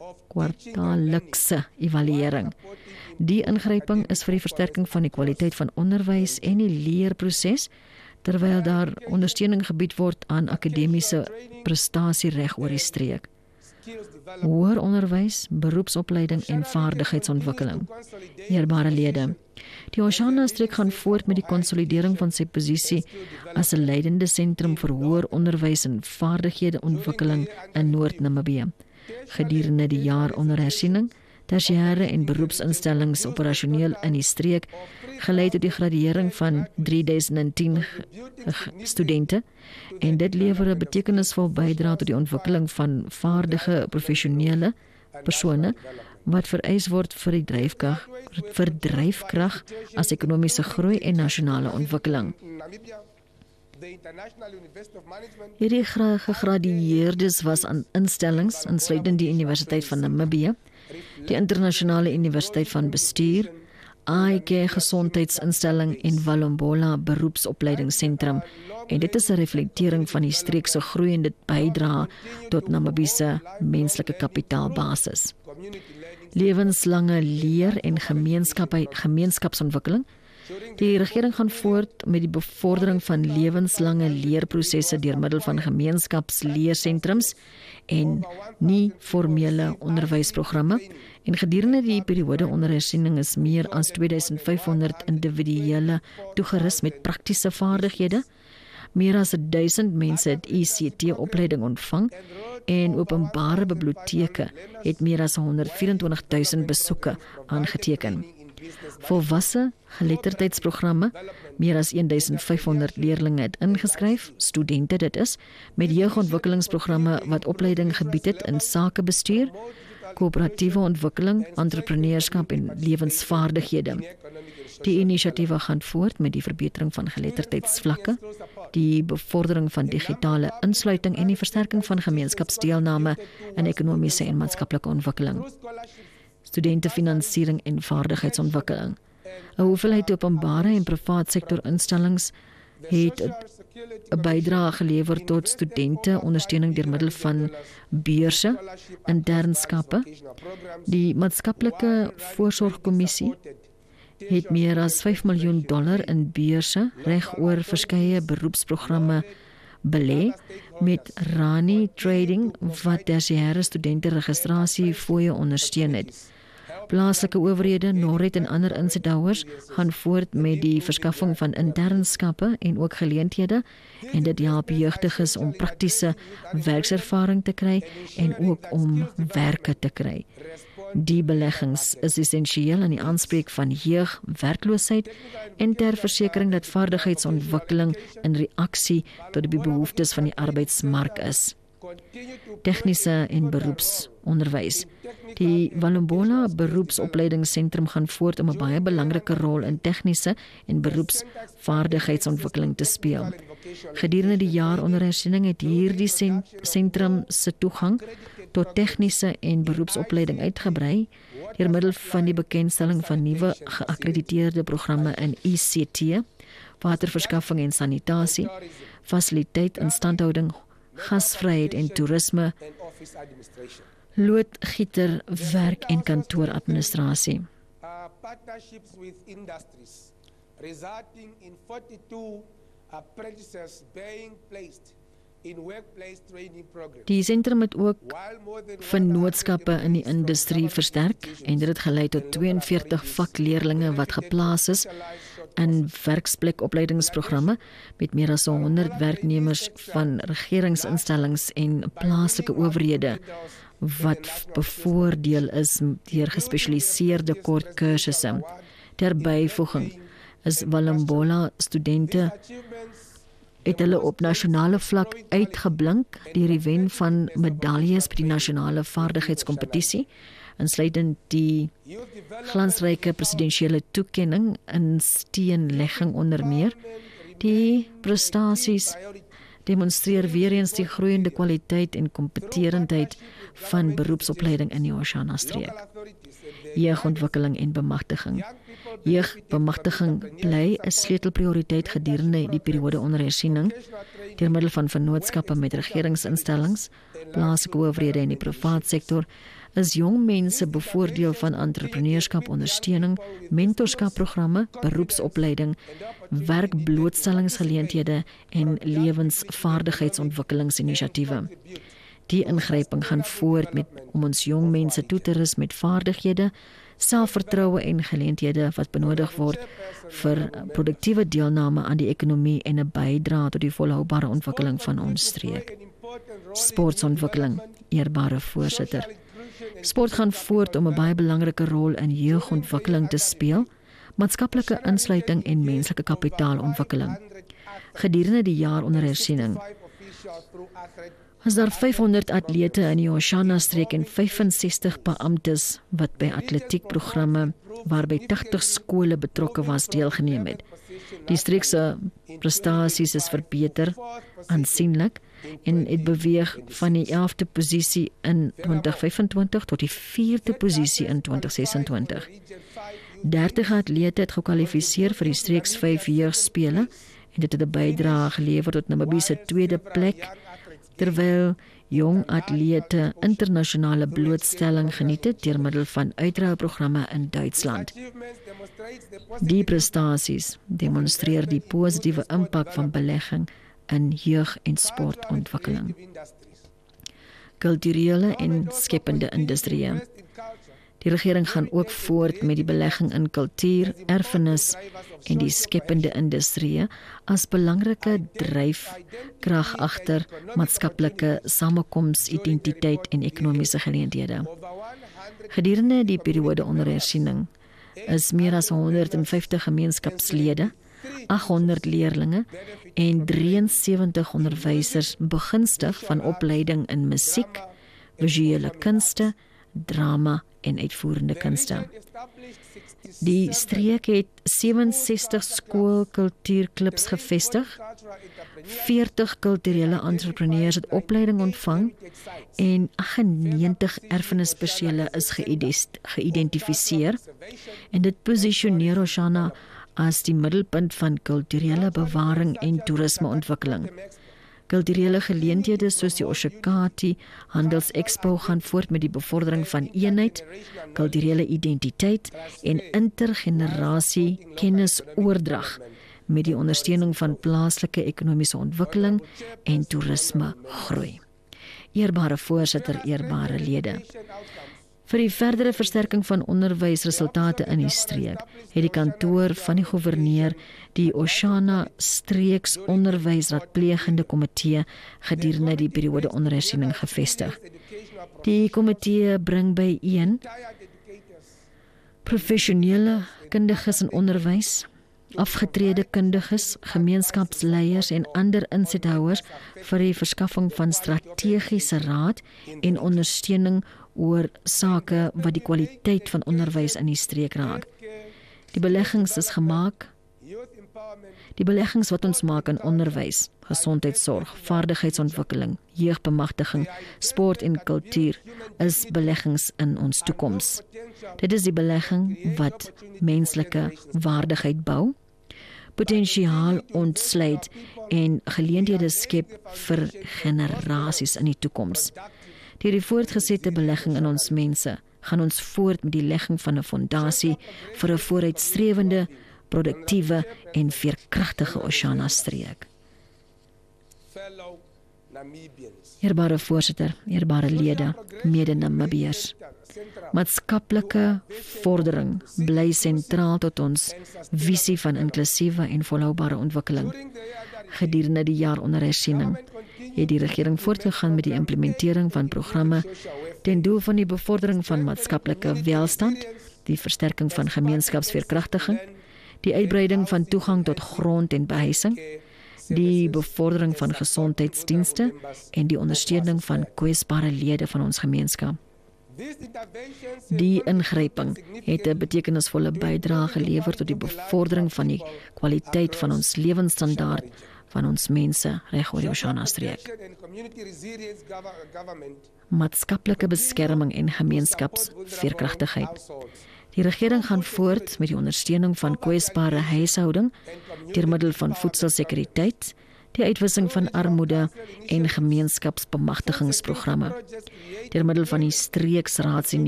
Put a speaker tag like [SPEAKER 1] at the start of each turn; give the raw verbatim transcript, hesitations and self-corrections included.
[SPEAKER 1] kwartaallikse evaluering. Die ingryping is vir die versterking van die kwaliteit van onderwys en die leerproses, terwyl daar ondersteuning gebied word aan akademiese prestasie reg oor die streek. Hoër onderwys, beroepsopleiding en vaardigheidsontwikkeling. Eerbare lede, die Oshana-streek gaan voort met die konsolidering van sy posisie as 'n leidende sentrum vir hoër onderwys en vaardigheidsontwikkeling in Noord-Namibië. Gedurende die jaar onder hersiening, tersiêre en beroepsinstellings operasioneel in die streek, gelei tot die graduering van drie duisend tien studente, en dit lewer 'n betekenisvol bydrae tot die ontwikkeling van vaardige professionele persone wat vereis word vir die dryfkrag, vir dryfkrag as ekonomiese groei en nasionale ontwikkeling. Hierdie gegradueerdes was aan instellings, insluitend die Universiteit van Namibië, die Internasionale Universiteit van Bestuur, A I K Gesondheidsinstelling en Walombola Beroepsopleidingsentrum, en dit is 'n reflektering van die streek se groeiende bydrae tot Namibië se menslike kapitaalbasis. Lewenslange leer en gemeenskap, gemeenskapsontwikkeling. Die regering gaan voort met die bevordering van lewenslange leerprosesse deur middel van gemeenskapsleersentrums en nie formele onderwysprogramme. En gedurende die periode onder hersiening is meer as twee duisend vyf honderd individuele toegerus met praktiese vaardighede. Meer as duisend mense het I C T-opleiding ontvang en openbare biblioteke het meer as honderd vyf en twintig duisend besoeke aangeteken. Volwasse geletterdheidsprogramme, meer as een duisend vyf honderd leerlinge het ingeskryf, studente dit is, met jeugontwikkelingsprogramme wat opleiding gebied het in sakebestuur, koöperatiewe ontwikkeling, entrepreneurskap en lewensvaardighede. Die inisiatiewe gaan voort met die verbetering van geletterdheidsvlakke, die bevordering van digitale insluiting en die versterking van gemeenskapsdeelname in ekonomiese en maatskaplike ontwikkeling. Studentefinansiering en vaardigheidsontwikkeling. 'n Hoeveelheid openbare en privaat sektor instellings het 'n bydrae gelewer tot studente ondersteuning deur middel van beurse, internskappe. Die maatskaplike voorsorgkommissie het meer as vyf miljoen dollar in beurse reg oor verskeie beroepsprogramme belê, met Rani Trading wat tersiêre studente registrasie fooie ondersteun het. Plaaslike owerhede, Norret en ander insidhouers gaan voort met die verskaffing van internskappe en ook geleenthede, en dit help jeugdiges om praktiese werkservaring te kry en ook om werke te kry. Die beleggings is essensieel in die aanspreek van jeug, werkloosheid en ter versekering dat vaardigheidsontwikkeling in reaksie tot die behoeftes van die arbeidsmark is. Tegniese en beroepsonderwys. Die Walombola Beroepsopleidingsentrum gaan voort om 'n baie belangrike rol in tegniese en beroepsvaardigheidsontwikkeling te speel. Gedurende die jaar onder hersiening het hierdie sentrum se toegang tot tegniese en beroepsopleiding uitgebrei deur middel van die bekendstelling van nuwe geakkrediteerde programme in I C T, waterverskaffing en sanitasie, fasiliteit, instandhouding, gasvryheid en toerisme, loodgieter, werk en kantooradministrasie.
[SPEAKER 2] Partnerships with industries resulting in forty-two apprentices being placed in workplace training programs.
[SPEAKER 1] Die sentrum het ook vennootskappe in die industrie versterk en dit het gelei tot twee en veertig vakleerlinge wat geplaas is in werksplekopleidingsprogramme met meer as honderd werknemers van regeringsinstellings en plaaslike owerhede wat bevoordeel is deur gespesialiseerde kort kursusse. Ter byvoeging is Walombola studente het hulle op nasionale vlak uitgeblink deur die wen van medaljes by die nasionale vaardigheidskompetisie, insluitend die glansryke presidensiële toekenning in steenlegging onder meer. Die prestasies demonstreer weer eens die groeiende kwaliteit en kompeterendheid van beroepsopleiding in die Oshana-streek. Jeugontwikkeling en bemagtiging. Jeugbemagtiging bly 'n sleutelprioriteit gedurende die periode onder hersiening deur middel van vennootskappe met regeringsinstellings, plaaslike owerhede en die privaat sektor is jong mense bevoordeel van entrepreneurskap ondersteuning, mentorskapprogramme, beroepsopleiding, werkblootstellingsgeleenthede en lewensvaardigheidsontwikkelingsinisiatiewe. Die ingryping gaan voort met om ons jong mense toe te rus met vaardighede, selfvertroue en geleenthede wat benodig word vir produktiewe deelname aan die ekonomie en 'n bydrae tot die volhoubare ontwikkeling van ons streek. Sportontwikkeling, eerbare voorsitter. Sport gaan voort om 'n baie belangrike rol in jeugontwikkeling te speel, maatskaplike insluiting en menslike kapitaalontwikkeling. Gedurende die jaar onder hersiening is daar vyfhonderd atlete in die Oshana-streek en vyfensestig beamptes wat by atletiekprogramme waarby tigtig skole betrokke was deelgeneem het. Die streek se prestasies is verbeter aansienlik en het beweeg van die elfde posisie in twintig vyfentwintig tot die vierde posisie in twintig sesentwintig. dertig atlete het gekwalifiseer vir die streeks vyf jeugspele en dit het 'n bydrae gelewer tot Namibië se tweede plek, terwyl jong atlete internasionale blootstelling geniet het deur middel van uitruilprogramme in Duitsland. Die prestasies demonstreer die positiewe impak van belegging in jeug- en sportontwikkeling. Kulturele en skepende industrieë. Die regering gaan ook voort met die belegging in kultuur, erfenis en die skepende industrieë as belangrike dryfkrag agter maatskaplike samekoms, identiteit en ekonomiese geleenthede. Gedurende die periode onder hersiening is meer as honderdvyftig gemeenskapslede, aghonderd leerlinge en drieënsewentig onderwysers begunstig van opleiding in musiek, visuele kunste, drama en uitvoerende kunste. Die streek het sewensestig skoolkultuurklubs gevestig, veertig kulturele entrepreneurs het opleiding ontvang en agt en negentig erfenispersele is geïdentifiseer en dit posisioneer Oshana as die middelpunt van kulturele bewaring en toerismeontwikkeling. Kulturele geleenthede soos die Oshakati Handelsexpo gaan voort met die bevordering van eenheid, kulturele identiteit en intergenerasie kennisoordrag met die ondersteuning van plaaslike ekonomiese ontwikkeling en toerisme groei. Eerbare voorsitter, eerbare lede. Vir die verdere versterking van onderwysresultate in die streek, het die kantoor van die goewerneur die Oshana Streeks Onderwysraadplegende Komitee gedurende die periode onder hersiening gevestig. Die komitee bring byeen professionele kundiges in onderwys, afgetrede kundiges, gemeenskapsleiers en ander insethouers vir die verskaffing van strategiese raad en ondersteuning oor sake wat die kwaliteit van onderwys in die streek raak. Die beleggings is gemaak, die beleggings wat ons maak in onderwys, gesondheidsorg, vaardigheidsontwikkeling, jeugbemagtiging, sport en kultuur is beleggings in ons toekoms. Dit is die belegging wat menslike waardigheid bou, potensiaal ontsluit en geleenthede skep vir generasies in die toekoms. Deur die voortgesette belegging in ons mense, gaan ons voort met die legging van 'n fondasie vir 'n vooruitstrewende, produktiewe en veerkragtige Oshana-streek. Eerbare voorsitter, eerbare lede, mede-Namibiërs. Maatskaplike vordering bly sentraal tot ons visie van inklusiewe en volhoubare ontwikkeling. Gedurende die jaar onder hersiening het die regering voortgegaan met die implementering van programme ten doel van die bevordering van maatskaplike welstand, die versterking van gemeenskapsveerkragtiging, die uitbreiding van toegang tot grond en behuising, die bevordering van gesondheidsdienste en die ondersteuning van kwesbare lede van ons gemeenskap. Die ingryping het 'n betekenisvolle bydrae gelewer tot die bevordering van die kwaliteit van ons lewensstandaard van ons mense reg oor die Oshana-streek. Maatskaplike beskerming en gemeenskapsveerkragtigheid. Die regering gaan voort met die ondersteuning van kwesbare huishouding deur middel van voedselsekuriteit, die uitwissing van armoede en gemeenskapsbemagtigingsprogramme. Deur middel van die streeksraads en